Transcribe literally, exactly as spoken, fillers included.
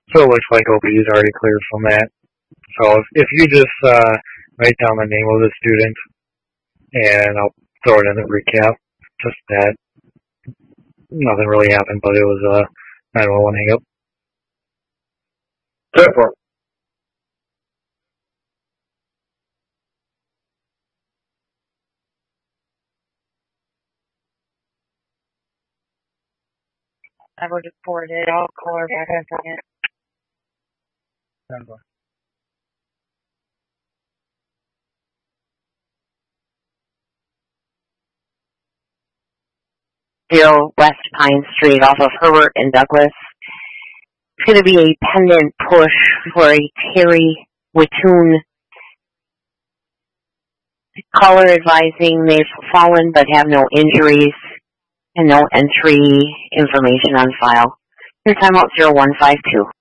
So it looks like O P is already cleared from that. So if, if you just uh, write down the name of the student, and I'll throw it in the recap, just that. Nothing really happened, but it was a nine one one hang up. Therefore, I will just forward it. I'll call her back in a second. Zero West Pine Street off of Herbert and Douglas. It's going to be a pendant push for a Terry Wittoon. Caller advising they've fallen but have no injuries and no entry information on file. Your timeout zero one five two.